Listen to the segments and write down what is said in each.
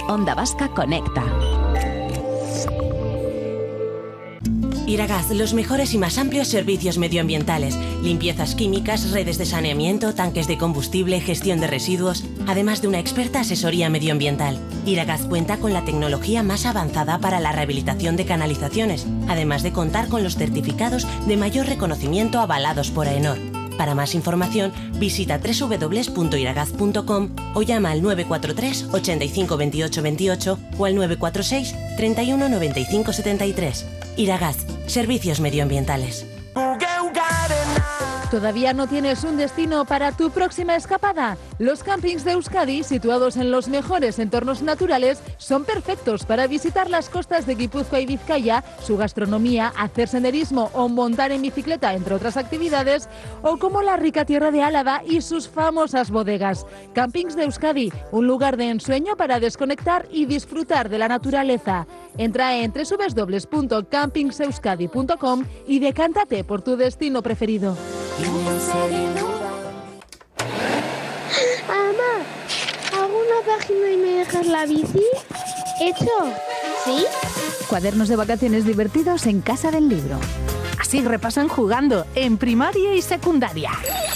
Onda Vasca Conecta. Iragaz, los mejores y más amplios servicios medioambientales, limpiezas químicas, redes de saneamiento, tanques de combustible, gestión de residuos, además de una experta asesoría medioambiental. Iragaz cuenta con la tecnología más avanzada para la rehabilitación de canalizaciones, además de contar con los certificados de mayor reconocimiento avalados por AENOR. Para más información, visita www.iragaz.com o llama al 943 85 28 28 o al 946 31 95 73. Iragaz, servicios medioambientales. ¿Todavía no tienes un destino para tu próxima escapada? Los campings de Euskadi, situados en los mejores entornos naturales, son perfectos para visitar las costas de Guipúzcoa y Vizcaya, su gastronomía, hacer senderismo o montar en bicicleta, entre otras actividades, o como la rica tierra de Álava y sus famosas bodegas. Campings de Euskadi, un lugar de ensueño para desconectar y disfrutar de la naturaleza. Entra en www.campingseuskadi.com y decántate por tu destino preferido. Mamá, ¿hago una página y me dejas la bici? ¿Hecho? ¿Sí? Cuadernos de vacaciones divertidos en Casa del Libro. Así repasan jugando en primaria y secundaria.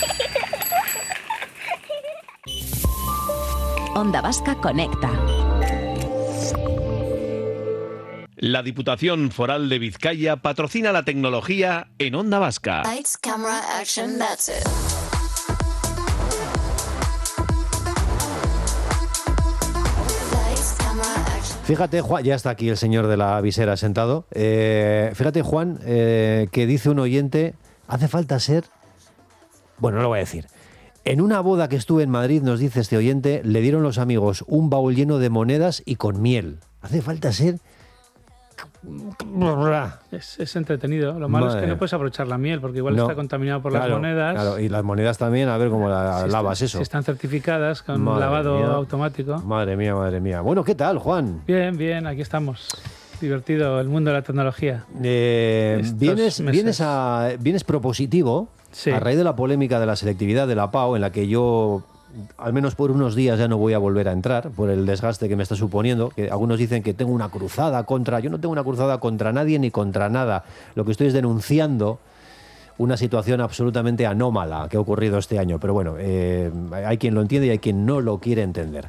Onda Vasca Conecta. La Diputación Foral de Vizcaya patrocina la tecnología en Onda Vasca. Lights, camera, action, that's it. Fíjate, Juan, ya está aquí el señor de la visera sentado. Fíjate, Juan, que dice un oyente, hace falta ser... Bueno, no lo voy a decir. En una boda que estuve en Madrid, nos dice este oyente, le dieron los amigos un baúl lleno de monedas y con miel. Hace falta ser... Es entretenido. Lo malo es que no puedes aprovechar la miel porque igual está contaminado por las monedas. Claro, y las monedas también, a ver cómo lavas eso. Si están certificadas con lavado automático. Madre mía, madre mía. Bueno, ¿qué tal, Juan? Bien, bien, aquí estamos. Divertido el mundo de la tecnología. Vienes propositivo, sí, a raíz de la polémica de la selectividad de la PAO, en la que yo... al menos por unos días ya no voy a volver a entrar por el desgaste que me está suponiendo, que algunos dicen que tengo una cruzada contra... Yo no tengo una cruzada contra nadie ni contra nada. Lo que estoy es denunciando una situación absolutamente anómala que ha ocurrido este año. Pero bueno, hay quien lo entiende y hay quien no lo quiere entender.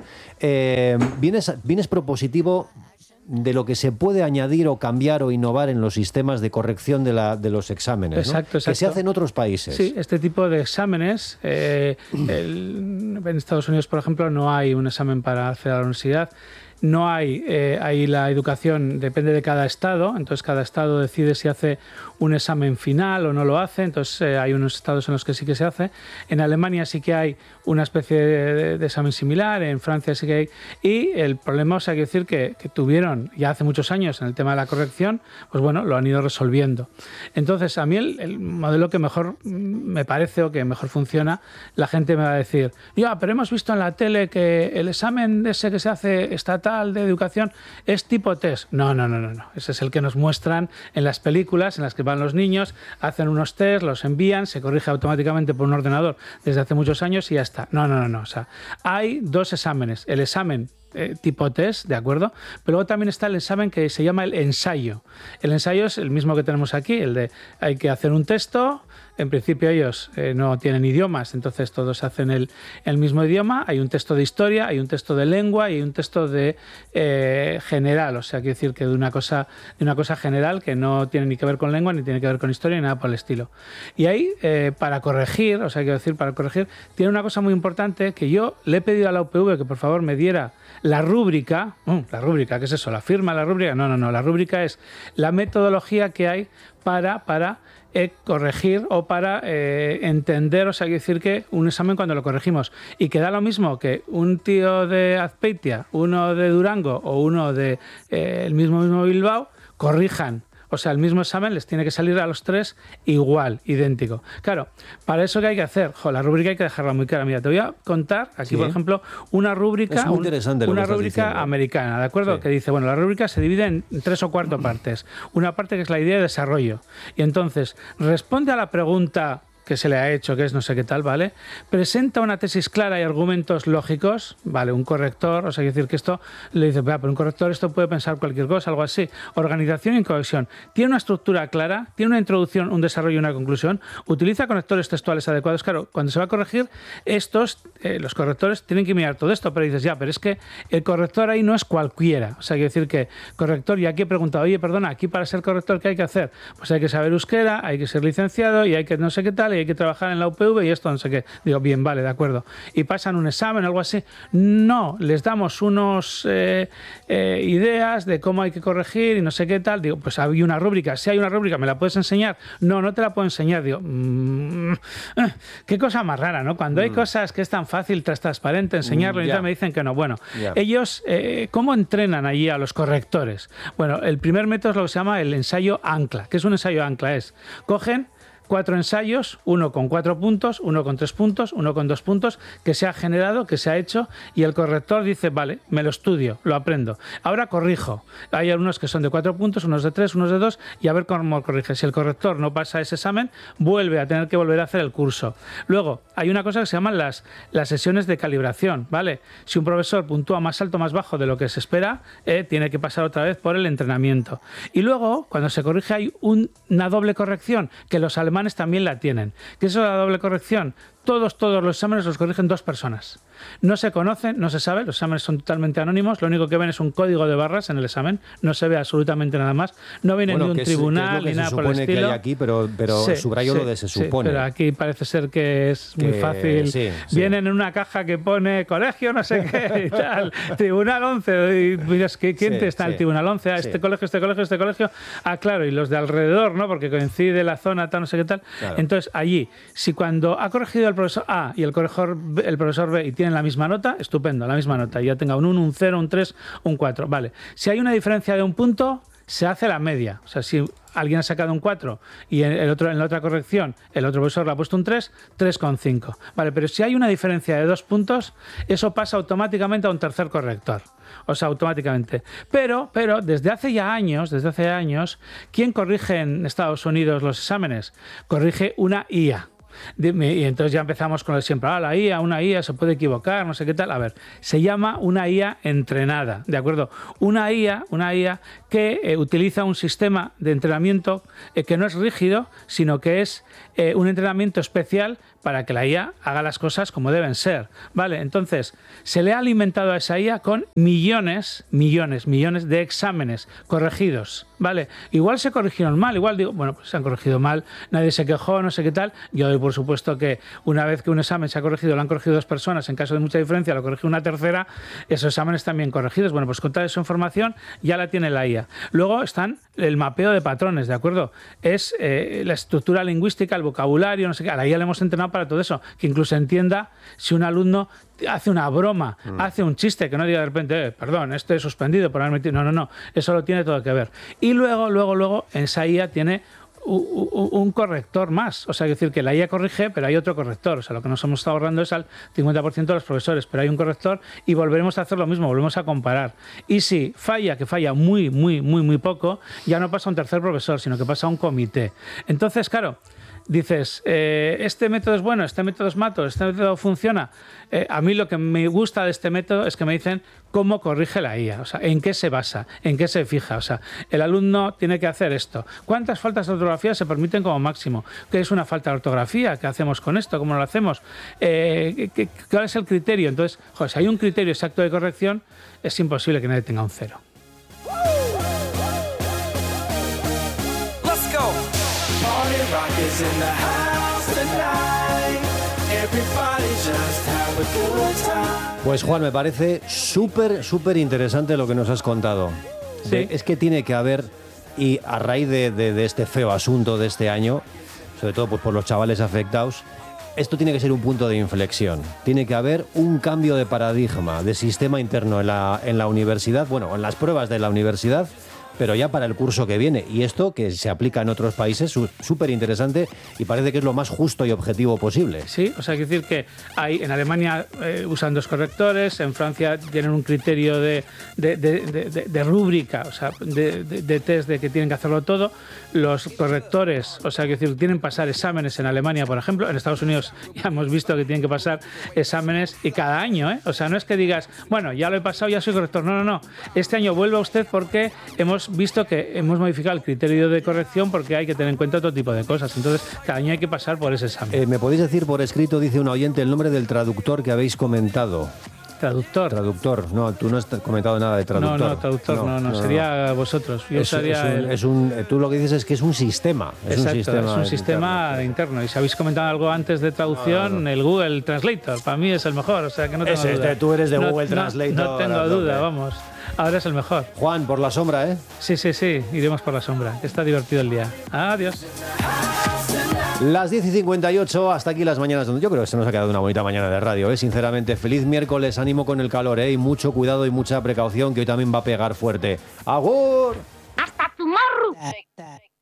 Vienes propositivo de lo que se puede añadir o cambiar o innovar en los sistemas de corrección de los exámenes, exacto, ¿no? Exacto. Que se hace en otros países. Sí, este tipo de exámenes, en Estados Unidos, por ejemplo, no hay un examen para acceder a la universidad. No hay, ahí la educación depende de cada estado, entonces cada estado decide si hace un examen final o no lo hace, entonces hay unos estados en los que sí que se hace. En Alemania sí que hay una especie de examen similar, en Francia sí que hay, y el problema, o sea, hay que decir que tuvieron ya hace muchos años en el tema de la corrección, pues bueno, lo han ido resolviendo. Entonces, a mí el modelo que mejor me parece o que mejor funciona, la gente me va a decir, ya, pero hemos visto en la tele que el examen ese que se hace estatal de educación es tipo test. No. Ese es el que nos muestran en las películas en las que van los niños, hacen unos test, los envían, se corrige automáticamente por un ordenador desde hace muchos años y ya está. No. O sea, hay dos exámenes. El examen tipo test, ¿de acuerdo? Pero luego también está el examen que se llama el ensayo. El ensayo es el mismo que tenemos aquí, el de hay que hacer un texto. En principio ellos no tienen idiomas, entonces todos hacen el mismo idioma. Hay un texto de historia, hay un texto de lengua y hay un texto de general. O sea, quiere decir que de una cosa general que no tiene ni que ver con lengua, ni tiene que ver con historia, ni nada por el estilo. Y ahí, para corregir, tiene una cosa muy importante que yo le he pedido a la UPV que por favor me diera la rúbrica. La rúbrica, ¿qué es eso? ¿La firma, la rúbrica? No. La rúbrica es la metodología que hay para corregir o para entender, o sea, quiere decir que un examen cuando lo corregimos y que da lo mismo que un tío de Azpeitia, uno de Durango o uno de el mismo Bilbao corrijan. O sea, el mismo examen les tiene que salir a los tres igual, idéntico. Claro, para eso, ¿qué hay que hacer? La rúbrica hay que dejarla muy clara. Mira, te voy a contar aquí, por ejemplo, una rúbrica, una rúbrica americana, ¿de acuerdo? Sí. Que dice, bueno, la rúbrica se divide en 3 o 4 partes. Una parte que es la idea de desarrollo. Y entonces, responde a la pregunta que se le ha hecho, que es no sé qué tal, ¿vale? Presenta una tesis clara y argumentos lógicos, ¿vale? Un corrector, o sea, quiere decir que esto le dice, pero un corrector esto puede pensar cualquier cosa, algo así. Organización y cohesión. Tiene una estructura clara, tiene una introducción, un desarrollo y una conclusión. Utiliza conectores textuales adecuados. Claro, cuando se va a corregir, los correctores tienen que mirar todo esto, pero dices, ya, pero es que el corrector ahí no es cualquiera. O sea, quiere decir que corrector, y aquí he preguntado, oye, perdona, aquí para ser corrector, ¿qué hay que hacer? Pues hay que saber euskera, hay que ser licenciado y hay que no sé qué tal, y hay que trabajar en la UPV y esto no sé qué. Digo, bien, vale, de acuerdo. ¿Y pasan un examen o algo así? No, les damos unos ideas de cómo hay que corregir y no sé qué tal. Digo, pues hay una rúbrica. Si hay una rúbrica, ¿me la puedes enseñar? No, no te la puedo enseñar. Digo, qué cosa más rara, ¿no? Cuando hay cosas que es tan fácil, transparente, enseñarlo y tal, me dicen que no. Bueno, ellos, ¿cómo entrenan allí a los correctores? Bueno, el primer método es lo que se llama el ensayo ancla. ¿Qué es un ensayo ancla? Cogen 4 ensayos, uno con 4 puntos, uno con 3 puntos, uno con 2 puntos, que se ha generado, que se ha hecho, y el corrector dice, vale, me lo estudio, lo aprendo. Ahora corrijo. Hay algunos que son de 4 puntos, unos de 3, unos de 2, y a ver cómo corrige. Si el corrector no pasa ese examen, vuelve a tener que volver a hacer el curso. Luego, hay una cosa que se llaman las sesiones de calibración, ¿vale? Si un profesor puntúa más alto o más bajo de lo que se espera, tiene que pasar otra vez por el entrenamiento. Y luego, cuando se corrige, hay una doble corrección, que los alemanes también la tienen. ¿Qué es eso de la doble corrección? Todos los exámenes los corrigen 2 personas. No se conocen, no se sabe, los exámenes son totalmente anónimos, lo único que ven es un código de barras en el examen, no se ve absolutamente nada más, no viene ni un tribunal ni nada por el estilo. Que hay aquí, pero subrayo lo de se supone. Sí, pero aquí parece ser que es muy fácil. Vienen en una caja que pone colegio no sé qué y tal, tribunal 11, y miras, ¿quién está en el tribunal 11? Ah, este colegio, este colegio. Ah, claro, y los de alrededor, ¿no? Porque coincide la zona, tal, no sé qué tal. Claro. Entonces, allí, si cuando ha corregido el profesor A y el profesor B y tienen la misma nota, estupendo, la misma nota. Ya tenga un 1, un 0, un 3, un 4. Vale. Si hay una diferencia de un punto, se hace la media. O sea, si alguien ha sacado un 4 y en la otra corrección el otro profesor le ha puesto un 3, 3,5. Vale, pero si hay una diferencia de 2 puntos, eso pasa automáticamente a un tercer corrector. O sea, automáticamente. Pero desde hace años, ¿quién corrige en Estados Unidos los exámenes? Corrige una IA. Y entonces ya empezamos con el siempre, una IA se puede equivocar, no sé qué tal. A ver, se llama una IA entrenada, ¿de acuerdo? Una IA que utiliza un sistema de entrenamiento que no es rígido, sino que es un entrenamiento especial para que la IA haga las cosas como deben ser, ¿vale? Entonces, se le ha alimentado a esa IA con millones de exámenes corregidos, ¿vale? Igual se corrigieron mal, igual digo, bueno, pues se han corregido mal, nadie se quejó, no sé qué tal. Yo doy por supuesto que una vez que un examen se ha corregido, lo han corregido 2 personas, en caso de mucha diferencia lo corrige una tercera, esos exámenes también corregidos. Bueno, pues con toda esa información ya la tiene la IA. Luego están el mapeo de patrones, ¿de acuerdo? Es la estructura lingüística, el vocabulario, no sé qué. A la IA le hemos entrenado para todo eso, que incluso entienda si un alumno hace una broma, hace un chiste, que no diga de repente, perdón, este es suspendido por haber metido. No, eso lo tiene todo que ver. Y luego esa IA tiene un corrector más. O sea, es decir, que la IA corrige, pero hay otro corrector. O sea, lo que nos hemos estado ahorrando es al 50% de los profesores, pero hay un corrector y volveremos a hacer lo mismo, volvemos a comparar. Y si falla, que falla muy poco, ya no pasa a un tercer profesor, sino que pasa a un comité. Entonces, claro, dices, este método es bueno, este método es malo, este método funciona. A mí lo que me gusta de este método es que me dicen cómo corrige la IA, o sea, en qué se basa, en qué se fija. O sea, el alumno tiene que hacer esto. ¿Cuántas faltas de ortografía se permiten como máximo? ¿Qué es una falta de ortografía? ¿Qué hacemos con esto? ¿Cómo lo hacemos? ¿Cuál es el criterio? Entonces, joder, si hay un criterio exacto de corrección, es imposible que nadie tenga un 0. Pues Juan, me parece súper interesante lo que nos has contado. Sí. Es que tiene que haber, y a raíz de este feo asunto de este año, sobre todo pues por los chavales afectados, esto tiene que ser un punto de inflexión. Tiene que haber un cambio de paradigma, de sistema interno en la universidad, bueno, en las pruebas de la universidad, pero ya para el curso que viene. Y esto que se aplica en otros países, súper interesante y parece que es lo más justo y objetivo posible. Sí, o sea, quiere decir que en Alemania usan 2 correctores, en Francia tienen un criterio de rúbrica, o sea, de test de que tienen que hacerlo todo. Los correctores, o sea, quiere decir, tienen que pasar exámenes en Alemania, por ejemplo. En Estados Unidos ya hemos visto que tienen que pasar exámenes y cada año, ¿eh? O sea, no es que digas, bueno, ya lo he pasado, ya soy corrector. No. Este año vuelva usted porque hemos visto que hemos modificado el criterio de corrección porque hay que tener en cuenta otro tipo de cosas. Entonces, cada año hay que pasar por ese examen. ¿Me podéis decir por escrito, dice un oyente, el nombre del traductor que habéis comentado? Traductor. No, tú no has comentado nada de traductor. No, traductor no. Sería vosotros. Yo tú lo que dices es que es un sistema. Exacto, es un sistema interno. Y si habéis comentado algo antes de traducción, el Google Translator, para mí es el mejor, o sea que no tengo duda. Tú eres de Google Translator. No tengo duda, vamos. Ahora es el mejor. Juan, por la sombra, ¿eh? Sí, iremos por la sombra. Está divertido el día. Adiós. Las 10:58, hasta aquí las mañanas. Yo creo que se nos ha quedado una bonita mañana de radio, ¿eh? Sinceramente, feliz miércoles, ánimo con el calor, ¿eh? Y mucho cuidado y mucha precaución, que hoy también va a pegar fuerte. ¡Agur! ¡Hasta tu morro!